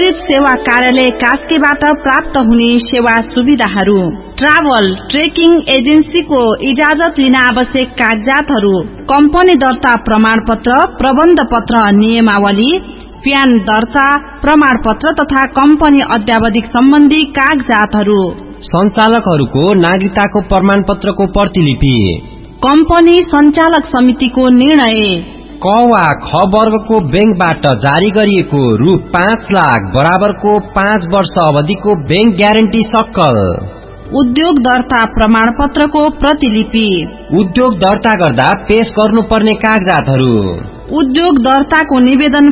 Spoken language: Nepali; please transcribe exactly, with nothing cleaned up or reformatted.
सेवा कार्यालय कास्कीबाट प्राप्त हुने सेवा सुविधाहरू, ट्राभल ट्रेकिङ एजेन्सीको इजाजत लिन आवश्यक कागजातहरू, कम्पनी दर्ता प्रमाण पत्र, प्रबन्ध पत्र नियमावली, प्यान दर्ता प्रमाण पत्र तथा कम्पनी अध्यावधिक सम्बन्धी कागजातहरू, सञ्चालकहरूको नागरिकताको प्रमाण पत्रको प्रतिलिपि, कम्पनी सञ्चालक समितिको निर्णय, क वा ख वर्गको बैंकबाट जारी गरिएको रु पाँच लाख बराबरको पाँच वर्ष अवधिको बैंक ग्यारेन्टी सक्कल, उद्योग दर्ता प्रमाण पत्रको प्रतिलिपि, उद्योग दर्ता गर्दा पेश गर्नुपर्ने कागजातहरू, उद्योग दर्ताको निवेदन